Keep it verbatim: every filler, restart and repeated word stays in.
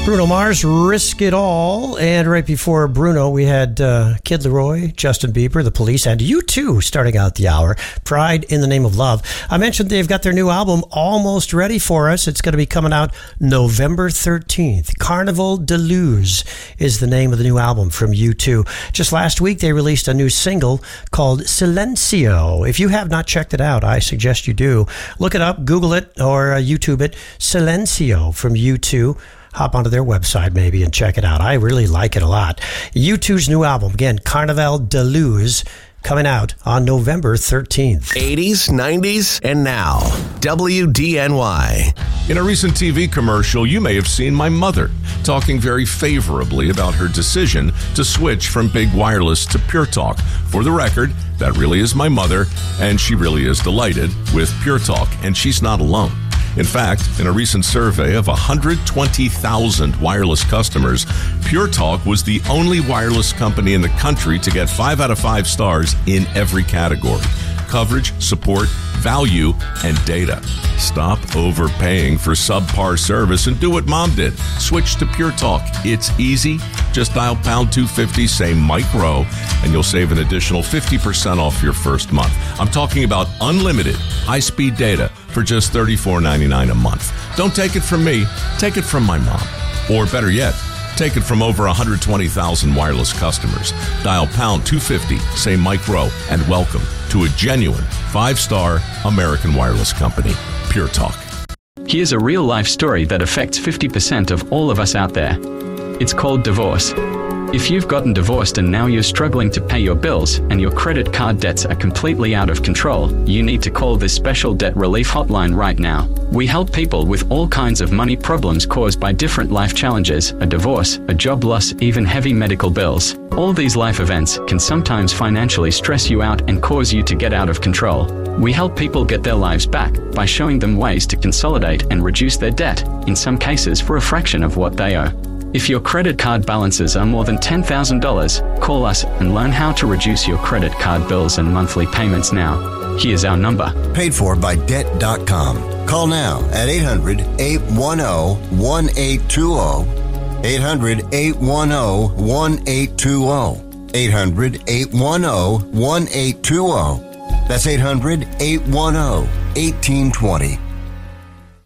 Bruno Mars, Risk It All. And right before Bruno, we had uh, Kid Laroi, Justin Bieber, The Police, and U two starting out the hour. Pride in the Name of Love. I mentioned they've got their new album almost ready for us. It's going to be coming out November thirteenth. Carnival de Luz is the name of the new album from U two. Just last week, they released a new single called Silencio. If you have not checked it out, I suggest you do. Look it up, Google it, or uh, YouTube it. Silencio from U two. Hop onto their website maybe and check it out. I really like it a lot. U two's new album, again, Carnival de Luz, coming out on November thirteenth. eighties, nineties, and now, W D N Y. In a recent T V commercial, you may have seen my mother talking very favorably about her decision to switch from big wireless to Pure Talk. For the record, that really is my mother, and she really is delighted with Pure Talk, and she's not alone. In fact, in a recent survey of one hundred twenty thousand wireless customers, Pure Talk was the only wireless company in the country to get five out of five stars in every category: coverage, support, value, and data. Stop overpaying for subpar service and do what Mom did. Switch to Pure Talk. It's easy. Just dial pound two fifty, say Mike Rowe, and you'll save an additional fifty percent off your first month. I'm talking about unlimited high-speed data for just thirty-four ninety-nine a month. Don't take it from me. Take it from my mom. Or better yet, take it from over one hundred twenty thousand wireless customers. Dial pound two fifty, say Mike Rowe, and welcome to a genuine five-star American wireless company, Pure Talk. Here's a real-life story that affects fifty percent of all of us out there. It's called divorce. If you've gotten divorced and now you're struggling to pay your bills and your credit card debts are completely out of control, you need to call this special debt relief hotline right now. We help people with all kinds of money problems caused by different life challenges, a divorce, a job loss, even heavy medical bills. All these life events can sometimes financially stress you out and cause you to get out of control. We help people get their lives back by showing them ways to consolidate and reduce their debt, in some cases for a fraction of what they owe. If your credit card balances are more than ten thousand dollars, call us and learn how to reduce your credit card bills and monthly payments now. Here's our number. Paid for by debt dot com. Call now at eight hundred, eight one zero, one eight two zero. eight hundred, eight one zero, one eight two zero. eight hundred, eight one zero, one eight two zero. That's eight hundred, eight one zero, one eight two zero.